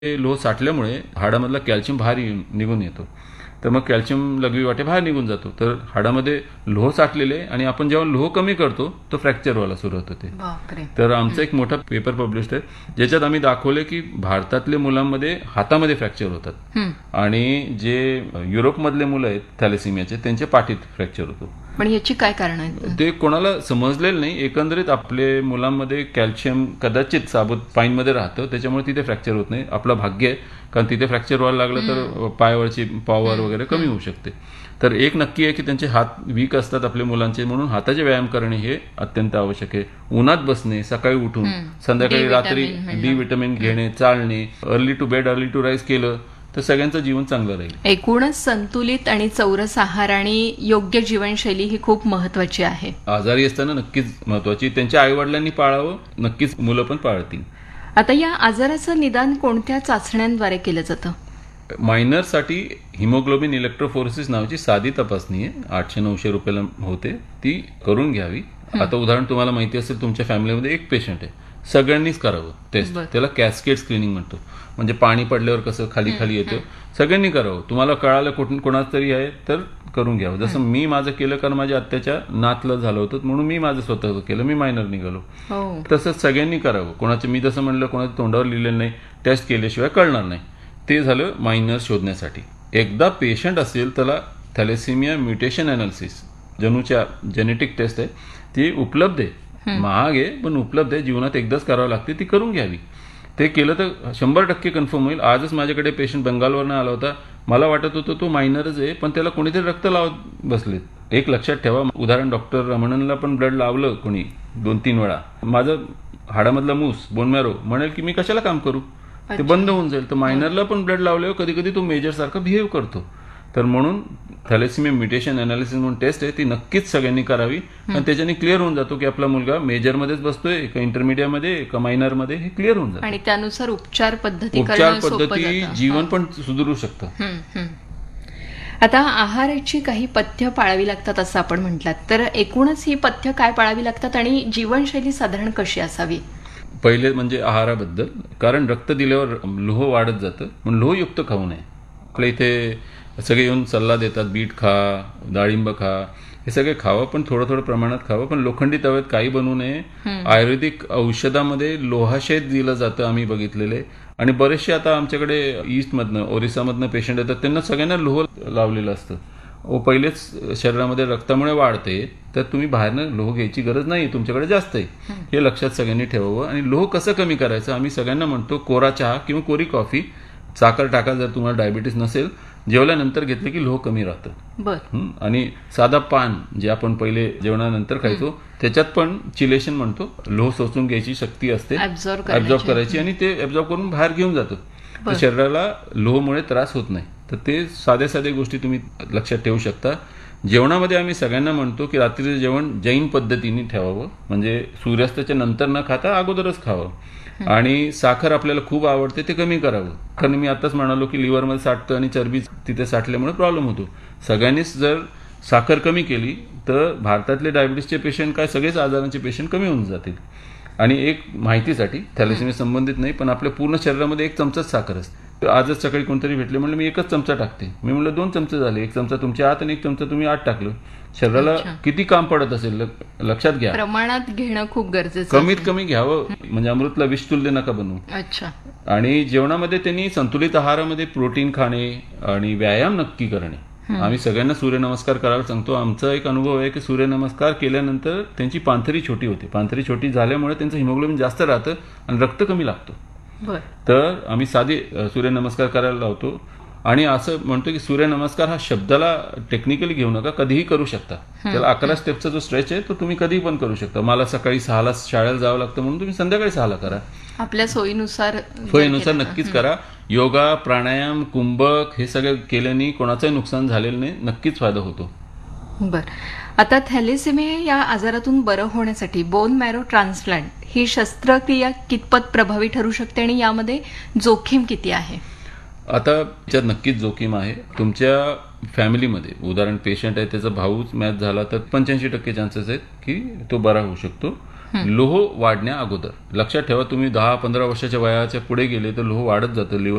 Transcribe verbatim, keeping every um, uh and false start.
लोह साठल्यामुळे हाडामधला कॅल्शियम बाहेर येऊन निघून येतो. तर मग कॅल्शियम लघवी वाटे बाहेर निघून जातो. तर हाडामध्ये लोह साठलेले आणि आपण जेव्हा लोह कमी करतो तो फ्रॅक्चर व्हायला सुरुवात होते. तर आमचा एक मोठा पेपर पब्लिश आहे ज्याच्यात आम्ही दाखवले की भारतातल्या मुलांमध्ये हातामध्ये फ्रॅक्चर होतात आणि जे युरोपमधले मुलं आहेत थॅलेसिमियाचे त्यांच्या पाठीत फ्रॅक्चर होतो. पण याची काय कारण आहे ते कोणाला समजलेलं नाही. एकंदरीत आपले मुलांमध्ये कॅल्शियम कदाचित साबूत पाईनमध्ये राहतं त्याच्यामुळे तिथे फ्रॅक्चर होत नाही. आपलं भाग्य आहे कारण तिथे फ्रॅक्चर व्हायला लागलं तर पायावरची पॉवर वगैरे कमी होऊ शकते. तर एक नक्की आहे की त्यांचे हात वीक असतात आपल्या मुलांचे म्हणून हाताचे व्यायाम करणे हे अत्यंत आवश्यक आहे. उन्हात बसणे, सकाळी उठून संध्याकाळी रात्री डी विटामिन घेणे, चालणे, early to bed early to rise केलं तर सगळ्यांचं जीवन चांगलं राहील. एकूणच संतुलित आणि चौरस आहार आणि योग्य जीवनशैली ही खूप महत्वाची आहे. आजारी असताना नक्कीच महत्वाची. त्यांच्या आई वडिलांनी पाळावं, नक्कीच मुलं पण पाळतील. आता या आजाराचं निदान कोणत्या चाचण्यांद्वारे केलं जातं? मायनरसाठी हिमोग्लोबिन इलेक्ट्रोफोरेसिस नावाची साधी तपासणी आहे. आठशे नऊशे रुपयाला होते, ती करून घ्यावी. आता उदाहरण तुम्हाला माहिती असेल तुमच्या फॅमिलीमध्ये एक पेशंट आहे, सगळ्यांनीच करावं टेस्ट. त्याला कॅस्केड स्क्रीनिंग म्हणतो. म्हणजे पाणी पडल्यावर कसं खाली खाली येतं, सगळ्यांनी करावं. तुम्हाला कळालं कुठून कोणाच तरी आहे तर करून घ्यावं. जसं मी माझं केलं कारण माझ्या आत्याच्या नातलं झालं होतं म्हणून मी माझं स्वतःचं केलं, मी मायनर निघालो. तसंच सगळ्यांनी करावं. कोणाचं मी जसं म्हणलं कोणाचं तोंडावर लिहिलेलं नाही, टेस्ट केल्याशिवाय कळणार नाही. ते झालं मायनर शोधण्यासाठी. एकदा पेशंट असेल त्याला thalassaemia mutation analysis जणूच्या genetic taste आहे ती उपलब्ध आहे. महाग आहे पण उपलब्ध आहे. जीवनात एकदाच करावं लागते, ती करून घ्यावी. ते केलं तर शंभर टक्के कन्फर्म होईल. आजच माझ्याकडे पेशंट बंगालवरनं आला होता. मला वाटत होतं तो मायनरच आहे पण त्याला कोणीतरी रक्त लावत बसलेत. एक लक्षात ठेवा, उदाहरण डॉक्टर रमणनला पण ब्लड लावलं कोणी दोन तीन वेळा. माझं हाडामधला मूस बोनमॅरो म्हणेल की मी कशाला काम करू, ते बंद होऊन जाईल. तर मायनरला पण ब्लड लावल्यावर कधी कधी तो मेजर सारखा बिहेव करतो. तर म्हणून थॅलेसिमिया म्युटेशन अनालिसिस म्हणून टेस्ट आहे ती नक्कीच सगळ्यांनी करावी. आणि त्याच्याने क्लिअर होऊन जातो की आपला मुलगा मेजरमध्येच बसतोय का इंटरमिडिएटमध्ये का मायनरमध्ये, हे क्लिअर होऊन जातं. आणि त्यानुसार उपचार पद्धती उपचार पद्धती जीवन पण सुधारू शकतं. आता आहाराची काही पथ्य पाळावी लागतात असं आपण म्हटलात, तर एकूणच ही पथ्य काय पाळावी लागतात आणि जीवनशैली साधारण कशी असावी? पहिले म्हणजे आहाराबद्दल, कारण रक्त दिल्यावर लोह वाढत जातं म्हणून लोहयुक्त खाऊ नये. आपल्या इथे सगळे येऊन सल्ला देतात बीट खा, डाळिंब खा, हे सगळे खावं पण थोडं थोडं प्रमाणात खावं. पण लोखंडी तव्यात काही बनवू नये. आयुर्वेदिक औषधामध्ये लोहाशेत दिलं जातं आम्ही बघितलेले. आणि बरेचसे आता आमच्याकडे ईस्टमधनं ओरिसामधनं पेशंट येतात त्यांना सगळ्यांना लोह लावलेलं असतं. ओ पहिलेच शरीरामध्ये रक्तामुळे वाढते तर तुम्ही बाहेरनं लोह घ्यायची गरज नाही, तुमच्याकडे जास्त आहे, हे लक्षात सगळ्यांनी ठेवावं. आणि लोह कसं कमी करायचं आम्ही सगळ्यांना म्हणतो कोरा चहा किंवा कोरी कॉफी, साखर टाका जर तुम्हाला डायबिटीस नसेल, जेवल्यानंतर घेतलं की लोह कमी राहतं. आणि साधा पान जे आपण पहिले जेवणानंतर खायचो त्याच्यात पण चिलेशन म्हणतो, लोह शोषून घ्यायची शक्ती असते, ऍब्झॉर्ब करायची आणि ते ऍब्झॉर्ब करून बाहेर घेऊन जातं. तर शरीराला लोहमुळे त्रास होत नाही. तर ते साध्या साध्या गोष्टी तुम्ही लक्षात ठेवू शकता. जेवणामध्ये आम्ही सगळ्यांना म्हणतो की रात्रीचं जेवण जैन पद्धतीने ठेवावं, म्हणजे सूर्यास्ताच्या नंतर न खाता अगोदरच खावं. आणि साखर आपल्याला खूप आवडते ते कमी करावं, कारण मी आताच म्हणालो की लिव्हरमध्ये साठतं आणि चरबी तिथे साठल्यामुळे प्रॉब्लेम होतो. सगळ्यांनीच जर साखर कमी केली तर भारतातले डायबिटीसचे पेशंट काय सगळेच आजारांचे पेशंट कमी होऊन जातील. आणि एक माहितीसाठी थॅलेसिमिया संबंधित नाही पण आपल्या पूर्ण शरीरामध्ये एक चमचाच साखर असते. आजच सकाळी कोणतरी भेटले म्हणलं मी एकच चमचा टाकते, मी म्हणलं दोन चमचे झाले, एक चमचा तुमच्या आत आणि एक चमचा तुम्ही आत टाकलं. शरीराला किती काम पडत असेल लक्षात घ्या. प्रमाणात घेणं खूप गरजेचं, कमीत कमी घ्यावं. म्हणजे अमृतला विष तुल्य नका बनवू. अच्छा. आणि जेवणामध्ये त्यांनी संतुलित आहारामध्ये प्रोटीन खाणे आणि व्यायाम नक्की करणे. आम्ही सगळ्यांना सूर्यनमस्कार करायला सांगतो. आमचा एक अनुभव आहे की सूर्यनमस्कार केल्यानंतर त्यांची पांथरी छोटी होते. पांथरी छोटी झाल्यामुळे त्यांचं हिमोग्लोबिन जास्त राहतं आणि रक्त कमी लागतो. तर आम्ही साधे सूर्यनमस्कार करायला लावतो. आणि असं म्हणतो की सूर्यनमस्कार हा शब्दाला टेक्निकली घेऊ नका, कधीही करू शकता. त्याला अकरा स्टेपचा जो स्ट्रेच आहे तो तुम्ही कधीही पण करू शकता. मला सकाळी सहाला शाळेला जावं लागतं म्हणून तुम्ही संध्याकाळी सहाला करा, आपल्या सोयीनुसार सोयीनुसार नक्कीच करा. योगा, प्राणायाम, कुंभक हे सगळं केल्याने कोणाचंही नुकसान झालेलं नाही, नक्कीच फायदा होतो. बर. आता थॅलेसिमिया या आजारातून बरं होण्यासाठी बोन मॅरो ट्रान्सप्लांट ही शस्त्रक्रिया कितपत प्रभावी ठरू शकते आणि यामध्ये जोखीम किती आहे? आता त्याच्यात नक्कीच जोखीम आहे. तुमच्या फॅमिलीमध्ये उदाहरण पेशंट आहे त्याचा भाऊच मॅच झाला तर पंच्याऐंशी टक्के चान्सेस आहेत की तो बरा होऊ शकतो. लोह वाढण्या अगोदर. लक्षात ठेवा, तुम्ही दहा पंधरा वर्षाच्या वयाच्या पुढे गेले तर लोह वाढत जातं, लिव्हर